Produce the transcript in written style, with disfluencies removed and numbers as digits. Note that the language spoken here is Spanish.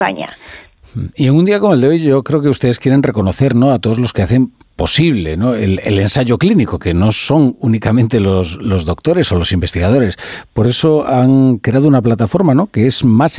España. Y en un día como el de hoy, yo creo que ustedes quieren reconocer, ¿no?, a todos los que hacen posible, ¿no?, el ensayo clínico, que no son únicamente los doctores o los investigadores. Por eso han creado una plataforma, ¿no?, que es Más